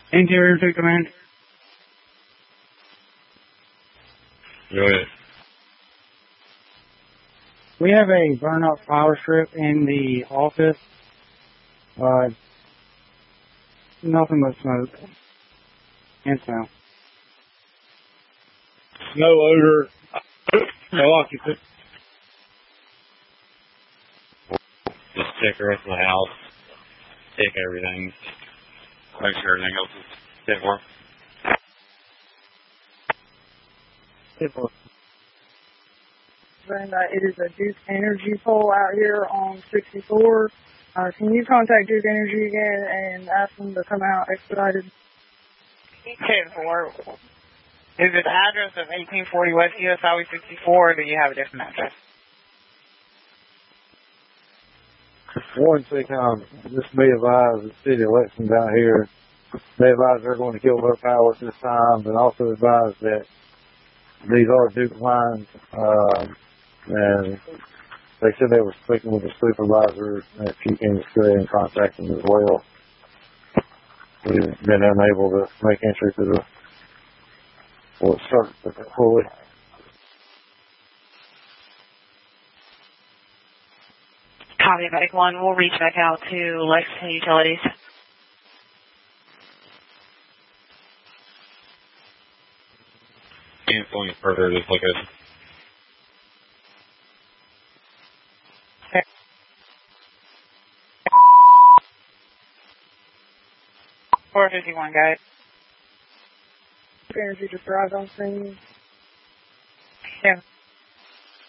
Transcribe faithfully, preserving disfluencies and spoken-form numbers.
Interior to command. Go ahead. We have a burn-up power strip in the office. Uh, nothing but smoke and smell. No odor. No occupant. Just check the rest of the house. Check everything. Make sure everything else is fit for. It was. And, uh, it is a Duke Energy pole out here on sixty-four. Uh, can you contact Duke Energy again and ask them to come out expedited? ten four. Is it the address of eighteen forty West U S Highway sixty-four, or do you have a different address? One thing, just be advised, the city of Lexington down here, they advise they're going to kill her power at this time, and also advise that these are Duke lines, uh, and they said they were speaking with the supervisor, if you can just go ahead and contact them as well. We've been unable to make entry to the, well, start fully. Copy, Medic one. We'll reach back out to Lexington Utilities. Canceling further, just look at four fifty-one, guys. Duke Energy just arrived on scene. Yeah.